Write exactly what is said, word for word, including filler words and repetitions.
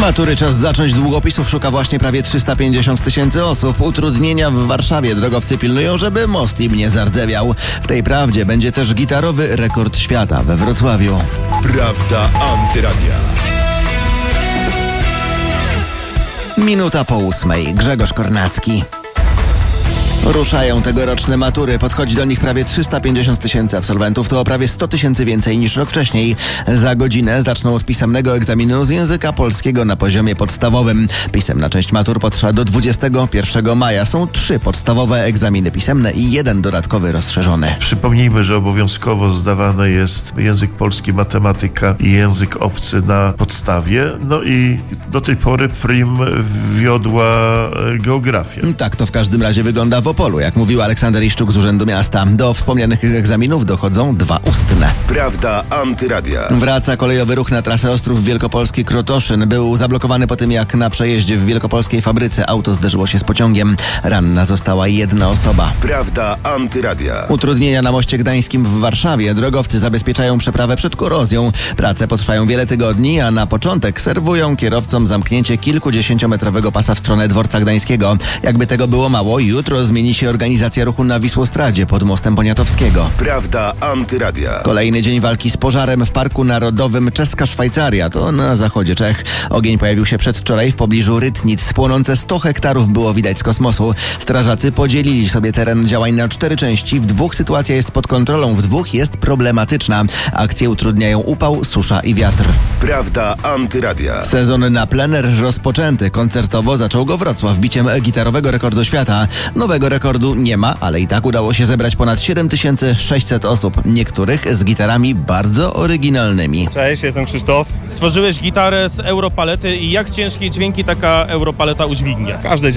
Matury czas zacząć. Długopisów szuka właśnie prawie trzysta pięćdziesiąt tysięcy osób. Utrudnienia w Warszawie. Drogowcy pilnują, żeby most im nie zardzewiał. W tej prawdzie będzie też gitarowy rekord świata we Wrocławiu. Prawda Antyradia. Minuta po ósmej. Grzegorz Kornacki. Ruszają tegoroczne matury. Podchodzi do nich prawie trzysta pięćdziesiąt tysięcy absolwentów. To o prawie sto tysięcy więcej niż rok wcześniej. Za godzinę zaczną od pisemnego egzaminu z języka polskiego na poziomie podstawowym. Pisemna część matur potrwa do dwudziestego pierwszego maja. Są trzy podstawowe egzaminy pisemne i jeden dodatkowy rozszerzony. Przypomnijmy, że obowiązkowo zdawany jest język polski, matematyka i język obcy na podstawie. No i do tej pory prim wiodła geografia. Tak to w każdym razie wygląda w Opolu, jak mówił Aleksander Iszczuk z Urzędu Miasta. Do wspomnianych egzaminów dochodzą dwa ustne. Prawda Antyradia. Wraca kolejowy ruch na trasę Ostrów Wielkopolski-Krotoszyn. Był zablokowany po tym, jak na przejeździe w wielkopolskiej fabryce auto zderzyło się z pociągiem. Ranna została jedna osoba. Prawda Antyradia. Utrudnienia na moście gdańskim w Warszawie. Drogowcy zabezpieczają przeprawę przed korozją. Prace potrwają wiele tygodni, a na początek serwują kierowcom zamknięcie kilkudziesięciometrowego pasa w stronę dworca gdańskiego. Jakby tego było mało, jutro zmieni się organizacja ruchu na Wisłostradzie pod mostem Poniatowskiego. Prawda Antyradia. Kolejny dzień walki z pożarem w Parku Narodowym Czeska Szwajcaria, to na zachodzie Czech. Ogień pojawił się przedwczoraj w pobliżu Rytnic. Płonące sto hektarów było widać z kosmosu. Strażacy podzielili sobie teren działań na cztery części. W dwóch sytuacja jest pod kontrolą, w dwóch jest problematyczna. Akcje utrudniają upał, susza i wiatr. Prawda Antyradia. Sezon na plener rozpoczęty. Koncertowo zaczął go Wrocław biciem gitarowego rekordu świata. Nowego rekordu nie ma, ale i tak udało się zebrać ponad siedem tysięcy sześćset osób. Niektórych z gitarami bardzo oryginalnymi. Cześć, jestem Krzysztof. Stworzyłeś gitarę z Europalety i jak ciężkie dźwięki taka Europaleta udźwignie? Każde